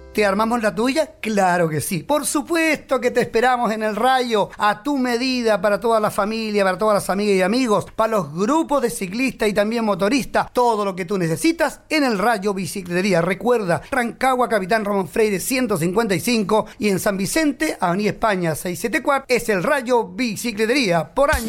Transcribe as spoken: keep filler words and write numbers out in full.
¿Te armamos la tuya? Claro que sí. Por supuesto que te esperamos en el Rayo, a tu medida, para toda la familia, para todas las amigas y amigos, para los grupos de ciclistas y también motoristas, todo lo que tú necesitas en el Rayo Bicicletería. Recuerda, Rancagua, Capitán Ramón Freire ciento cincuenta y cinco, y en San Vicente, Avenida España seiscientos setenta y cuatro, es el Rayo Bicicletería. Por año